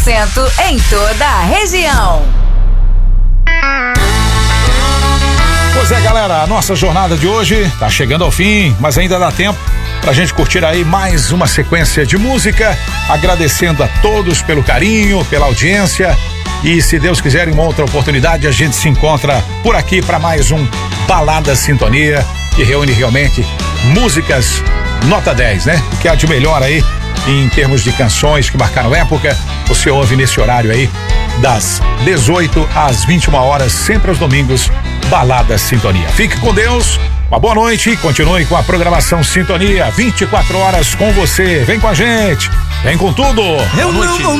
em toda a região. Pois é, galera, a nossa jornada de hoje tá chegando ao fim, mas ainda dá tempo pra gente curtir aí mais uma sequência de música, agradecendo a todos pelo carinho, pela audiência, e se Deus quiser, em uma outra oportunidade a gente se encontra por aqui para mais um Balada Sintonia, que reúne realmente músicas nota 10, né? O que há de melhor aí em termos de canções que marcaram época, você ouve nesse horário aí das 18 às 21 horas, sempre aos domingos, Balada Sintonia. Fique com Deus, uma boa noite e continue com a programação Sintonia, 24 horas com você. Vem com a gente, vem com tudo. Boa noite.